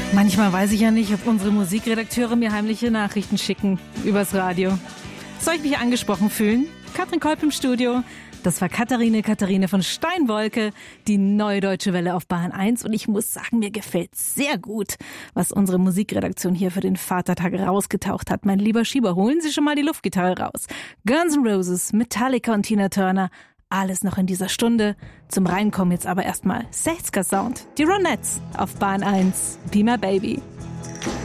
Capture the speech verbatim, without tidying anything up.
Manchmal weiß ich ja nicht, ob unsere Musikredakteure mir heimliche Nachrichten schicken übers Radio. Soll ich mich angesprochen fühlen? Katrin Kolb im Studio. Das war Katharine, Katharine von Steinwolke, die Neue Deutsche Welle auf Bahn eins. Und ich muss sagen, mir gefällt sehr gut, was unsere Musikredaktion hier für den Vatertag rausgetaucht hat. Mein lieber Schieber, holen Sie schon mal die Luftgitarre raus. Guns N' Roses, Metallica und Tina Turner, alles noch in dieser Stunde. Zum Reinkommen jetzt aber erstmal sechziger Sound. Die Ronettes auf Bahn eins. Be My Baby.